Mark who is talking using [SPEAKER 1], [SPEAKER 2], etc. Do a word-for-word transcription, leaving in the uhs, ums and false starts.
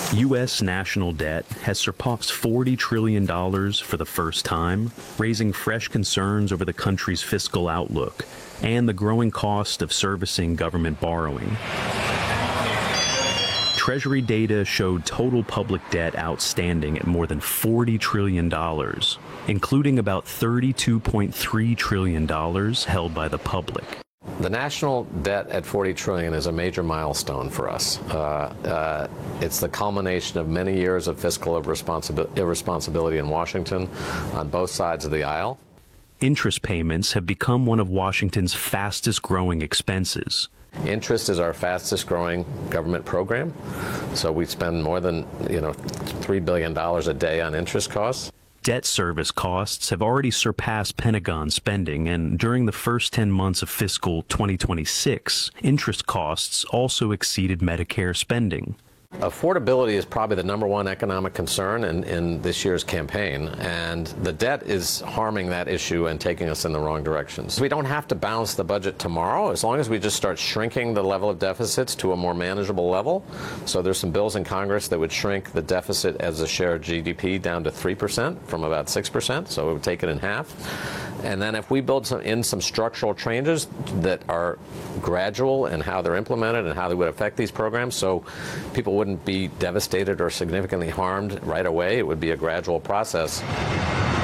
[SPEAKER 1] U S national debt has surpassed forty trillion dollars for the first time, raising fresh concerns over the country's fiscal outlook and the growing cost of servicing government borrowing. Treasury data showed total public debt outstanding at more than forty trillion dollars, including about thirty-two point three trillion dollars held by the public.
[SPEAKER 2] The national debt at forty trillion dollars is a major milestone for us. Uh, uh, it's the culmination of many years of fiscal irresponsibi- irresponsibility in Washington on both sides of the aisle.
[SPEAKER 1] Interest payments have become one of Washington's fastest growing expenses.
[SPEAKER 2] Interest is our fastest growing government program. So we spend more than, you know, three billion dollars a day on interest costs.
[SPEAKER 1] Debt service costs have already surpassed Pentagon spending, and during the first ten months of fiscal twenty twenty-six, interest costs also exceeded Medicare spending.
[SPEAKER 2] Affordability is probably the number one economic concern in, in this year's campaign, and the debt is harming that issue and taking us in the wrong directions. We don't have to balance the budget tomorrow as long as we just start shrinking the level of deficits to a more manageable level. So there's some bills in Congress that would shrink the deficit as a share of G D P down to three percent from about six percent, so it would take it in half. And then if we build some, in some structural changes that are gradual in how they're implemented and how they would affect these programs, so people wouldn't be devastated or significantly harmed right away, it would be a gradual process.